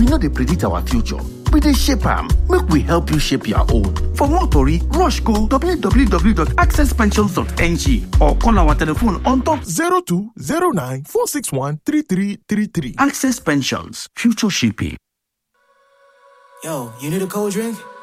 no dey predict our future. We dey shape am. Make we help you shape your own. For more tori, rush go www.accesspensions.ng or call our telephone on top 0209 461 3333. Access Pensions, future shaping. Yo, you need a cold drink?